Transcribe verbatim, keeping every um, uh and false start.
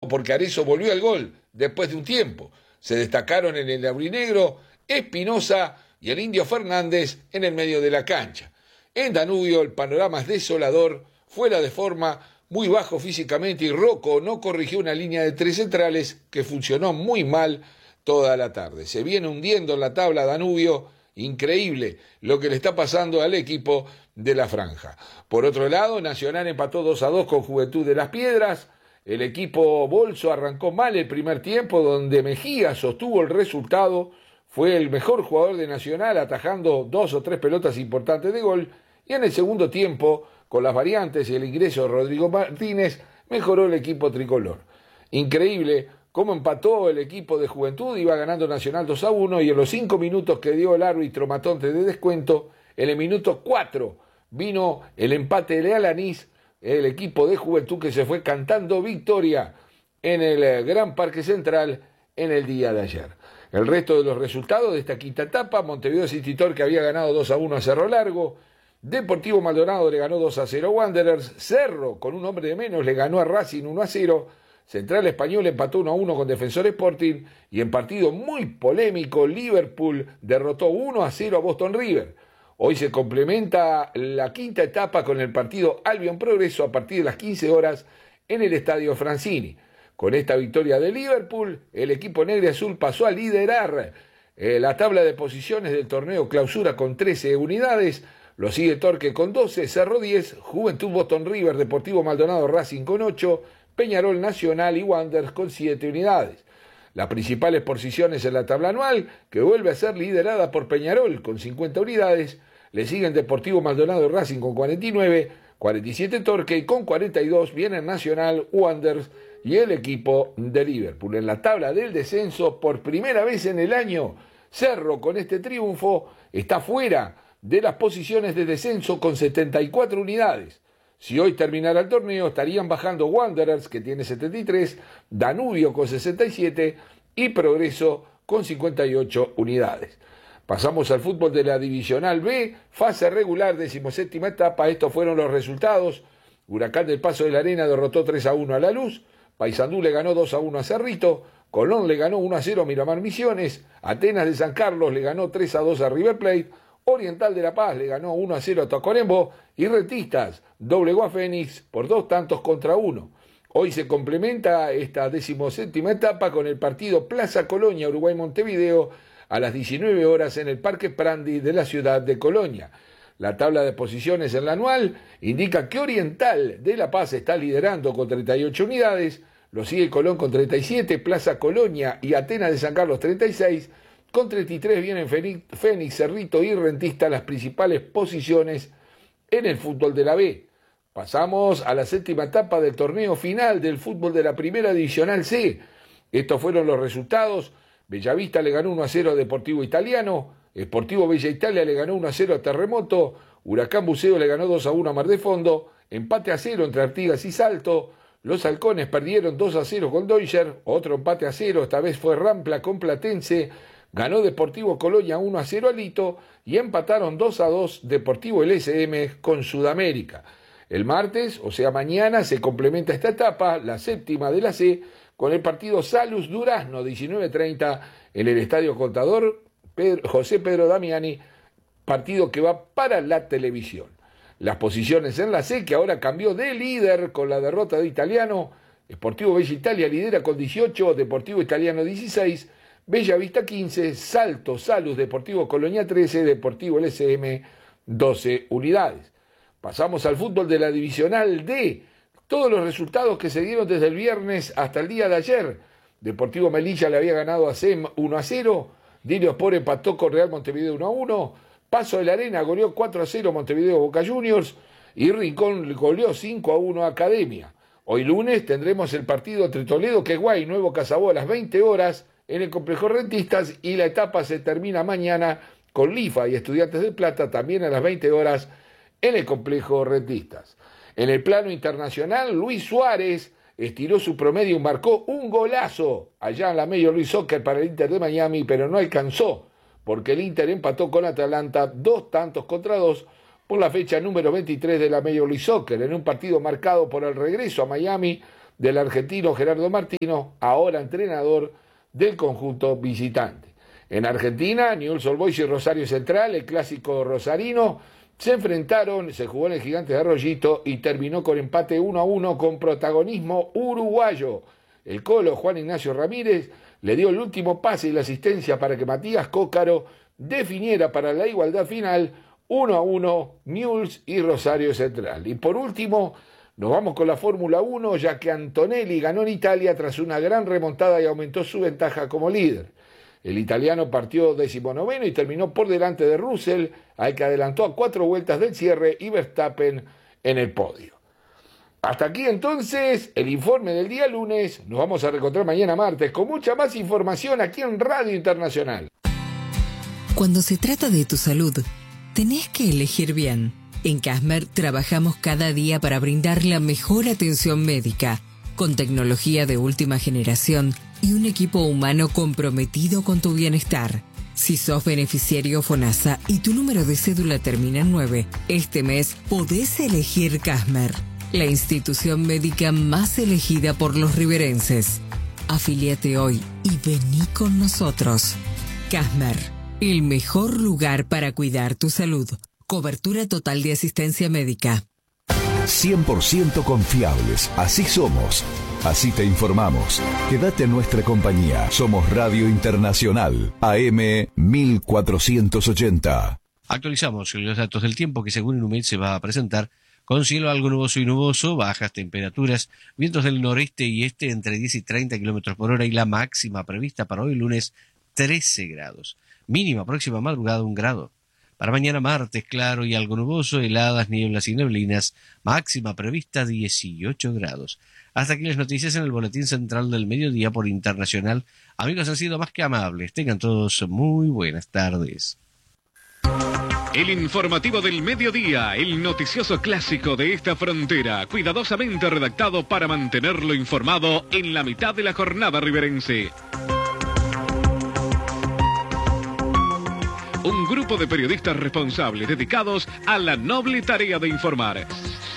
porque Arezzo volvió al gol después de un tiempo. Se destacaron en el aurinegro Espinosa y el Indio Fernández en el medio de la cancha. En Danubio el panorama es desolador, fuera de forma, muy bajo físicamente, y Rocco no corrigió una línea de tres centrales que funcionó muy mal toda la tarde. Se viene hundiendo en la tabla Danubio, increíble lo que le está pasando al equipo de la franja. Por otro lado, Nacional empató dos a dos con Juventud de las Piedras. El equipo Bolso arrancó mal el primer tiempo, donde Mejía sostuvo el resultado, fue el mejor jugador de Nacional, atajando dos o tres pelotas importantes de gol, y en el segundo tiempo, con las variantes y el ingreso de Rodrigo Martínez, mejoró el equipo tricolor. Increíble cómo empató el equipo de Juventud, iba ganando Nacional dos a uno, y en los cinco minutos que dio el árbitro Matonte de descuento, en el minuto cuatro vino el empate de Alanís, el equipo de Juventud que se fue cantando victoria en el Gran Parque Central en el día de ayer. El resto de los resultados de esta quinta etapa: Montevideo City Torque había ganado dos a uno a Cerro Largo, Deportivo Maldonado le ganó dos a cero a Wanderers, Cerro con un hombre de menos le ganó a Racing uno a cero, Central Español empató uno a uno con Defensor Sporting, y en partido muy polémico Liverpool derrotó uno a cero a Boston River. Hoy se complementa la quinta etapa con el partido Albion Progreso a partir de las quince horas en el Estadio Francini. Con esta victoria de Liverpool, el equipo negro y azul pasó a liderar eh, la tabla de posiciones del torneo Clausura con trece unidades. Lo sigue Torque con doce, Cerro diez, Juventud Boston River, Deportivo Maldonado Racing con ocho, Peñarol Nacional y Wanderers con siete unidades. Las principales posiciones en la tabla anual, que vuelve a ser liderada por Peñarol con cincuenta unidades, le siguen Deportivo Maldonado y Racing con cuarenta y nueve, cuarenta y siete Torque, y con cuarenta y dos vienen Nacional, Wanderers y el equipo de Liverpool. En la tabla del descenso, por primera vez en el año, Cerro con este triunfo está fuera de las posiciones de descenso con setenta y cuatro unidades. Si hoy terminara el torneo, estarían bajando Wanderers, que tiene setenta y tres, Danubio con sesenta y siete y Progreso con cincuenta y ocho unidades. Pasamos al fútbol de la Divisional B, fase regular, decimoséptima etapa. Estos fueron los resultados. Huracán del Paso de la Arena derrotó tres a uno a La Luz, Paysandú le ganó dos a uno a Cerrito, Colón le ganó uno a cero a Miramar Misiones, Atenas de San Carlos le ganó tres a dos a River Plate, Oriental de La Paz le ganó uno a cero a Tacuarembó, y Rentistas doblegó a Fénix por dos tantos contra uno. Hoy se complementa esta decimoséptima etapa con el partido Plaza Colonia Uruguay-Montevideo a las diecinueve horas en el Parque Prandi de la ciudad de Colonia. La tabla de posiciones en la anual indica que Oriental de La Paz está liderando con treinta y ocho unidades, lo sigue Colón con treinta y siete, Plaza Colonia y Atenas de San Carlos treinta y seis, con treinta y tres vienen Fénix, Cerrito y Rentista, las principales posiciones en el fútbol de la B. Pasamos a la séptima etapa del torneo final del fútbol de la Primera Divisional C. Estos fueron los resultados: Bellavista le ganó uno a cero a Deportivo Italiano, Sportivo Bella Italia le ganó uno a cero a Terremoto, Huracán Buceo le ganó dos a uno a Mar de Fondo, empate a cero entre Artigas y Salto, los Halcones perdieron dos a cero con Deutscher, otro empate a cero, esta vez fue Rampla con Platense, ganó Deportivo Colonia uno a cero a Lito, y empataron dos a dos Deportivo L S M con Sudamérica. El martes, o sea mañana, se complementa esta etapa, la séptima de la C, con el partido Salus Durazno, diecinueve treinta, en el Estadio Contador Pedro, José Pedro Damiani, partido que va para la televisión. Las posiciones en la C, que ahora cambió de líder con la derrota de Italiano: Sportivo Bella Italia lidera con dieciocho, Deportivo Italiano dieciséis, Bella Vista quince, Salto, Salus, Deportivo Colonia trece, Deportivo L S M doce unidades. Pasamos al fútbol de la Divisional D. Todos los resultados que se dieron desde el viernes hasta el día de ayer. Deportivo Melilla le había ganado a C E M uno a cero, Dinio Sport empató con Real Montevideo uno a uno, Paso de la Arena goleó cuatro a cero Montevideo Boca Juniors, y Rincón goleó cinco a uno a Academia. Hoy lunes tendremos el partido entre Toledo, Queguay y Nuevo Casabó a las veinte horas en el Complejo Rentistas, y la etapa se termina mañana con Lifa y Estudiantes de Plata también a las veinte horas en el Complejo Rentistas. En el plano internacional, Luis Suárez estiró su promedio y marcó un golazo allá en la Major League Soccer para el Inter de Miami, pero no alcanzó, porque el Inter empató con Atalanta dos tantos contra dos por la fecha número veintitrés de la Major League Soccer, en un partido marcado por el regreso a Miami del argentino Gerardo Martino, ahora entrenador del conjunto visitante. En Argentina, Newell's Old Boys y Rosario Central, el clásico rosarino, se enfrentaron, se jugó en el Gigante de Arroyito y terminó con empate uno a uno con protagonismo uruguayo. El Colo, Juan Ignacio Ramírez, le dio el último pase y la asistencia para que Matías Cócaro definiera para la igualdad final uno a uno Newell's y Rosario Central. Y por último, nos vamos con la Fórmula uno, ya que Antonelli ganó en Italia tras una gran remontada y aumentó su ventaja como líder. El italiano partió decimonoveno y terminó por delante de Russell, al que adelantó a cuatro vueltas del cierre, y Verstappen en el podio. Hasta aquí entonces el informe del día lunes. Nos vamos a reencontrar mañana martes con mucha más información aquí en Radio Internacional. Cuando se trata de tu salud, tenés que elegir bien. En Casmer trabajamos cada día para brindar la mejor atención médica, con tecnología de última generación y un equipo humano comprometido con tu bienestar. Si sos beneficiario FONASA y tu número de cédula termina en nueve, este mes podés elegir Casmer, la institución médica más elegida por los riverenses. Afíliate hoy y vení con nosotros. Casmer, el mejor lugar para cuidar tu salud. Cobertura total de asistencia médica. cien por ciento confiables. Así somos. Así te informamos. Quédate en nuestra compañía. Somos Radio Internacional, A M mil cuatrocientos ochenta. Actualizamos los datos del tiempo que según Inumet se va a presentar con cielo algo nuboso y nuboso, bajas temperaturas, vientos del noreste y este entre diez y treinta kilómetros por hora y la máxima prevista para hoy lunes trece grados. Mínima próxima madrugada un grado. Para mañana martes claro y algo nuboso, heladas, nieblas y neblinas, máxima prevista dieciocho grados. Hasta aquí las noticias en el Boletín Central del Mediodía por Internacional. Amigos, han sido más que amables. Tengan todos muy buenas tardes. El informativo del mediodía, el noticioso clásico de esta frontera, cuidadosamente redactado para mantenerlo informado en la mitad de la jornada riverense. Un grupo de periodistas responsables dedicados a la noble tarea de informar.